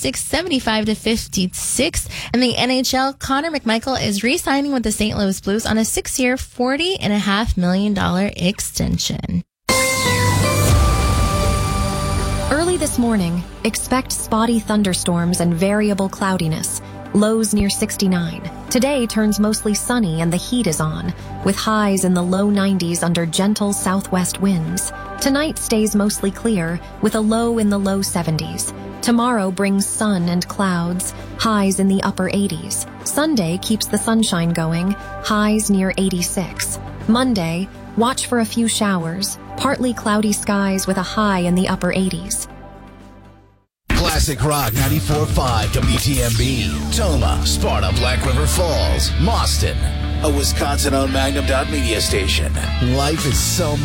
56, 75 to 56. And the NHL, Connor McMichael is re-signing with the St. Louis Blues on a 6-year, $40.5 million extension. Early this morning, expect spotty thunderstorms and variable cloudiness. Lows near 69. Today turns mostly sunny and the heat is on, with highs in the low 90s under gentle southwest winds. Tonight stays mostly clear, with a low in the low 70s. Tomorrow brings sun and clouds, highs in the upper 80s. Sunday keeps the sunshine going, highs near 86. Monday, watch for a few showers, partly cloudy skies with a high in the upper 80s. Classic Rock 94.5 WTMB. Toma, Sparta, Black River Falls, Mauston. A Wisconsin-owned Magnum.media station. Life is so much